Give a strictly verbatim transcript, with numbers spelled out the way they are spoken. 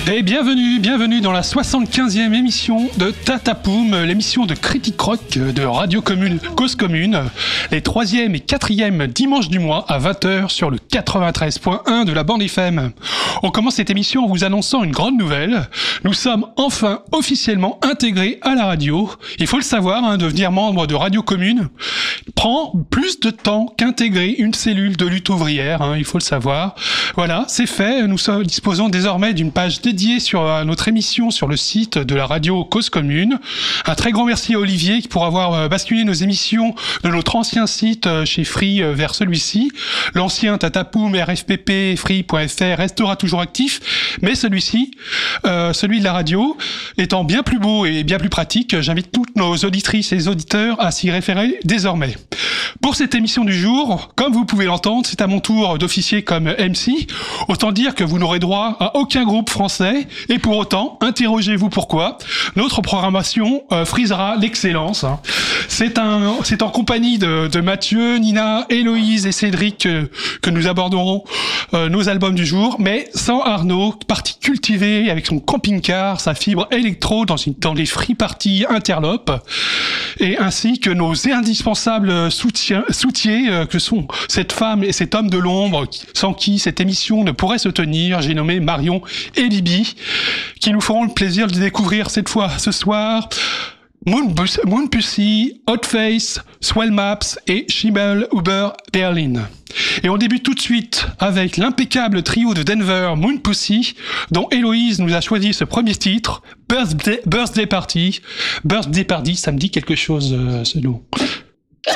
Et bienvenue, bienvenue dans la soixante-quinzième émission de Tatapoum, l'émission de critique rock de Radio Commune, Cause Commune, les troisième et quatrième dimanches du mois à vingt heures sur le quatre-vingt-treize point un de la bande F M. On commence cette émission en vous annonçant une grande nouvelle. Nous sommes enfin officiellement intégrés à la radio. Il faut le savoir, hein, devenir membre de Radio Commune prend plus de temps qu'intégrer une cellule de lutte ouvrière, hein, il faut le savoir. Voilà, c'est fait. Nous sommes, disposons désormais d'une page dédiée sur euh, notre émission sur le site de la radio Cause Commune. Un très grand merci à Olivier pour avoir euh, basculé nos émissions de notre ancien site euh, chez Free euh, vers celui-ci. L'ancien Tatapoum, R F P P, Free point F R restera toujours actif, mais celui-ci, euh, celui de la radio, étant bien plus beau et bien plus pratique, j'invite toutes nos auditrices et auditeurs à s'y référer désormais. Pour cette émission du jour, comme vous pouvez l'entendre, c'est à mon tour d'officier comme M C. Autant dire que vous n'aurez droit à aucun groupe français, et pour autant, interrogez-vous pourquoi, notre programmation euh, frisera l'excellence. Hein. C'est un, c'est en compagnie de, de Mathieu, Nina, Héloïse et Cédric euh, que nous aborderons euh, nos albums du jour, mais sans Arnaud, parti cultivé avec son camping-car, sa fibre électro dans, une, dans les free parties interlopes, et ainsi que nos indispensables soutiens, soutiers euh, que sont cette femme et cet homme de l'ombre sans qui cette émission ne pourrait se tenir. J'ai nommé Marion et Bibi, qui nous feront le plaisir de découvrir cette fois ce soir Moon, Moon Pussy, Hotface, Swell Maps et Schimmel Uber Berlin. Et on débute tout de suite avec l'impeccable trio de Denver, Moon Pussy, dont Héloïse nous a choisi ce premier titre, Birthday, Birthday Party. Birthday Party, ça me dit quelque chose, euh, ce nom.